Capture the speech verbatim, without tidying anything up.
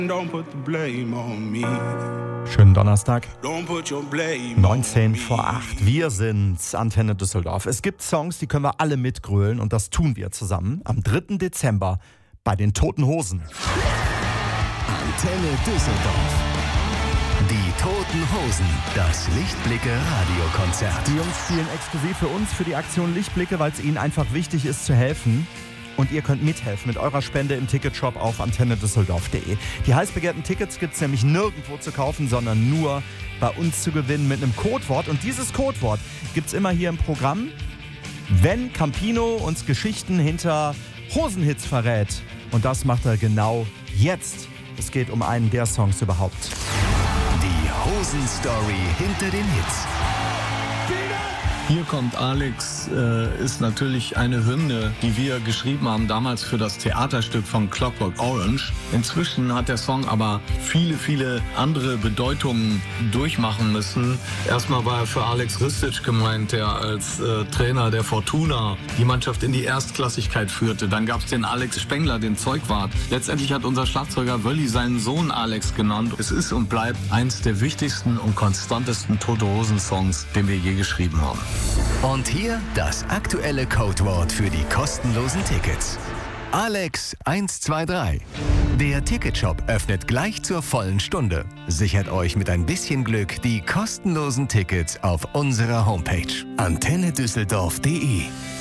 Schönen Donnerstag, neunzehn vor acht. Wir sind Antenne Düsseldorf. Es gibt Songs, die können wir alle mitgrölen und das tun wir zusammen am dritten Dezember bei den Toten Hosen. Antenne Düsseldorf. Die Toten Hosen, das Lichtblicke-Radiokonzert. Die Jungs spielen exklusiv für uns für die Aktion Lichtblicke, weil es ihnen einfach wichtig ist zu helfen. Und ihr könnt mithelfen mit eurer Spende im Ticketshop auf antenne düsseldorf punkt de. Die heiß begehrten Tickets gibt es nämlich nirgendwo zu kaufen, sondern nur bei uns zu gewinnen mit einem Codewort. Und dieses Codewort gibt es immer hier im Programm, wenn Campino uns Geschichten hinter Hosenhits verrät. Und das macht er genau jetzt. Es geht um einen der Songs überhaupt. Die Hosen-Story hinter den Hits. Hier kommt Alex äh, ist natürlich eine Hymne, die wir geschrieben haben damals für das Theaterstück von Clockwork Orange. Inzwischen hat der Song aber viele, viele andere Bedeutungen durchmachen müssen. Erstmal war er für Alex Ristic gemeint, der als äh, Trainer der Fortuna die Mannschaft in die Erstklassigkeit führte. Dann gab es den Alex Spengler, den Zeugwart. Letztendlich hat unser Schlagzeuger Wölli seinen Sohn Alex genannt. Es ist und bleibt eins der wichtigsten und konstantesten Tote Hosen Songs, den wir je geschrieben haben. Und hier das aktuelle Codewort für die kostenlosen Tickets. Alex eins zwei drei. Der Ticketshop öffnet gleich zur vollen Stunde. Sichert euch mit ein bisschen Glück die kostenlosen Tickets auf unserer Homepage antenne düsseldorf punkt de.